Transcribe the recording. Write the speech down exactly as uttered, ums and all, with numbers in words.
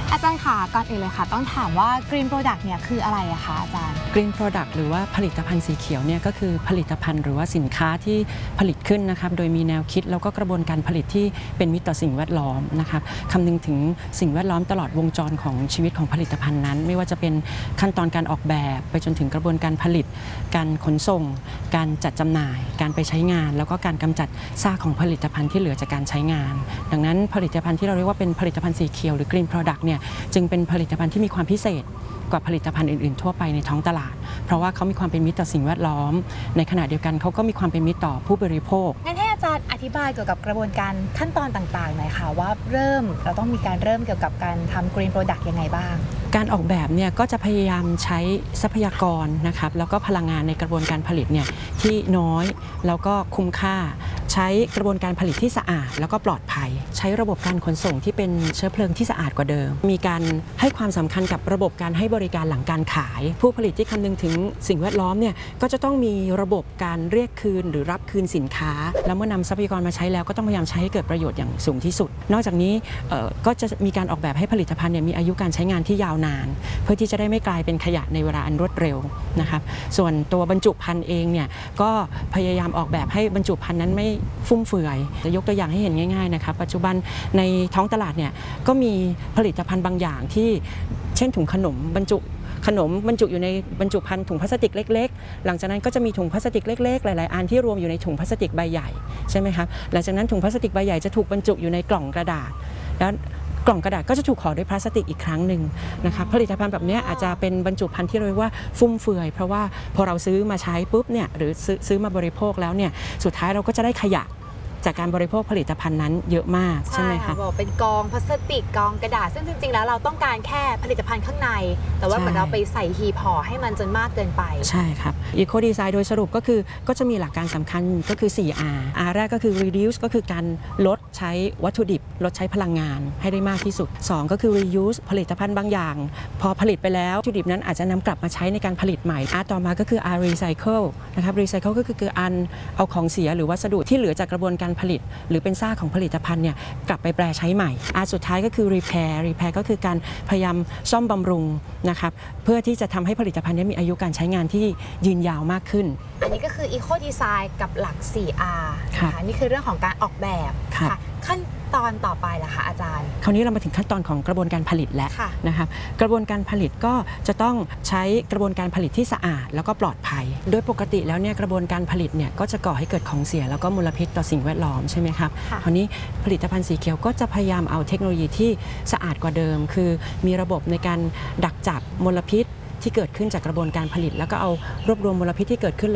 อาจารย์ค่ะก่อนอื่นเลยค่ะต้องถามว่า Green Product เนี่ยคืออะไรอะคะอาจารย์ Green Product หรือว่าผลิตภัณฑ์สีเขียวเนี่ยก็คือผลิตภัณฑ์หรือว่าสินค้าที่ผลิตขึ้นนะครับโดยมีแนวคิดแล้วก็กระบวนการผลิตที่เป็นมิตรต่อสิ่งแวดล้อมนะครับคำนึงถึงสิ่งแวดล้อมตลอดวงจรของชีวิตของผลิตภัณฑ์นั้นไม่ว่าจะเป็นขั้นตอนการออกแบบไปจนถึงกระบวนการผลิตการขนส่งการจัดจำหน่ายการไปใช้งานแล้วก็การกำจัดซากของผลิตภัณฑ์ที่เหลือจากการใช้งานดังนั้นผลิตภัณฑ์ที่เราเรียกว่าเป็นผลิตภัณฑ์สีเขียวหรือ Green Product เนี่ยจึงเป็นผลิตภัณฑ์ที่มีความพิเศษกว่าผลิตภัณฑ์อื่นๆทั่วไปในท้องตลาดเพราะว่าเขามีความเป็นมิตรต่อสิ่งแวดล้อมในขณะเดียวกันเขาก็มีความเป็นมิตรต่อผู้บริโภคงั้นให้อาจารย์อธิบายเกี่ยวกับกระบวนการขั้นตอนต่างๆหน่อยค่ะว่าเริ่มเราต้องมีการเริ่มเกี่ยวกับการทำ Green Product ยังไงบ้างการออกแบบเนี่ยก็จะพยายามใช้ทรัพยากรนะครับแล้วก็พลังงานในกระบวนการผลิตเนี่ยที่น้อยแล้วก็คุ้มค่าใช้กระบวนการผลิตที่สะอาดแล้วก็ปลอดภัยใช้ระบบการขนส่งที่เป็นเชื้อเพลิงที่สะอาดกว่าเดิมมีการให้ความสำคัญกับระบบการให้บริการหลังการขายผู้ผลิตที่คำนึงถึงสิ่งแวดล้อมเนี่ยก็จะต้องมีระบบการเรียกคืนหรือรับคืนสินค้าแล้วเมื่อนำทรัพยากรมาใช้แล้วก็ต้องพยายามใช้ให้เกิดประโยชน์อย่างสูงที่สุดนอกจากนี้ก็จะมีการออกแบบให้ผลิตภัณฑ์เนี่ยมีอายุการใช้งานที่ยาวนานเพื่อที่จะได้ไม่กลายเป็นขยะในเวลาอันรวดเร็วนะครับส่วนตัวบรรจุภัณฑ์เองเนี่ยก็พยายามออกแบบให้บรรจุภัณฑ์นั้นไม่ฟุ่มเฟือยจะยกตัวอย่างให้เห็นง่ายๆนะครับปัจจุบันในท้องตลาดเนี่ยก็มีผลิตภัณฑ์บางอย่างที่เช่นถุงขนมบรรจุขนมบรรจุอยู่ในบรรจุภัณฑ์ถุงพลาสติกเล็กๆหลังจากนั้นก็จะมีถุงพลาสติกเล็กๆหลายๆอันที่รวมอยู่ในถุงพลาสติกใบใหญ่ใช่ไหมครับหลังจากนั้นถุงพลาสติกใบใหญ่จะถูกบรรจุอยู่ในกล่องกระดาษแล้วกล่องกระดาษก็จะถูกห่อด้วยพลาสติกอีกครั้งหนึ่งนะครับผลิตภัณฑ์แบบนี้อาจจะเป็นบรรจุภัณฑ์ที่เรียกว่าฟุ่มเฟือยเพราะว่าพอเราซื้อมาใช้ปุ๊บเนี่ยหรือซื้อซื้อมาบริโภคแล้วเนี่ยสุดท้ายเราก็จะได้ขยะจากการบริโภคผลิตภัณฑ์นั้นเยอะมากใช่ไหมคะบอกเป็นกองพลาสติกกองกระดาษซึ่งจริงๆแล้วเราต้องการแค่ผลิตภัณฑ์ข้างในแต่ว่าเหมือนเราไปใส่หีบห่อให้มันจนมากเกินไปใช่ครับ Eco Design โดยสรุปก็คือก็จะมีหลักการสำคัญก็คือ สี่ อาร์ อาร์ แรกก็คือ reduce ก็คือการลดใช้วัตถุดิบลดใช้พลังงานให้ได้มากที่สุดสองก็คือ reuse ผลิตภัณฑ์บางอย่างพอผลิตไปแล้ววัตถุดิบนั้นอาจจะนำกลับมาใช้ในการผลิตใหม่ R ต่อมาก็คือ R recycle นะครับ recycle ก็คืออันเอาของเสียหรือวัสดุที่เหลือจากกระบวนการผลิตหรือเป็นซากของผลิตภัณฑ์เนี่ยกลับไปแปรใช้ใหม่อาสุดท้ายก็คือ repair repair ก็คือการพยายามซ่อมบำรุงนะครับเพื่อที่จะทำให้ผลิตภัณฑ์นี้มีอายุการใช้งานที่ยืนยาวมากขึ้นอันนี้ก็คือ Eco Design กับหลัก สี่ อาร์ ค่ะนี่คือเรื่องของการออกแบบค่ะขั้นตอนต่อไปล่ะคะอาจารย์คราวนี้เรามาถึงขั้นตอนของกระบวนการผลิตแล้วนะครับกระบวนการผลิตก็จะต้องใช้กระบวนการผลิตที่สะอาดแล้วก็ปลอดภัยโดยปกติแล้วเนี่ยกระบวนการผลิตเนี่ยก็จะก่อให้เกิดของเสียแล้วก็มลพิษต่อสิ่งแวดล้อมใช่ไหมครับคราวนี้ผลิตภัณฑ์สีเขียวก็จะพยายามเอาเทคโนโลยีที่สะอาดกว่าเดิมคือมีระบบในการดักจับมลพิษที่เกิดขึ้นจากกระบวนการผลิตแล้วก็เอารวบรวมมลพิษที่เกิดขึ้น